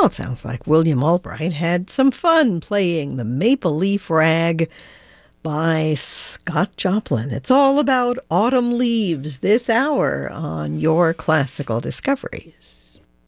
Well, it sounds like William Albright had some fun playing the Maple Leaf Rag by Scott Joplin. It's all about autumn leaves this hour on Your Classical Discoveries.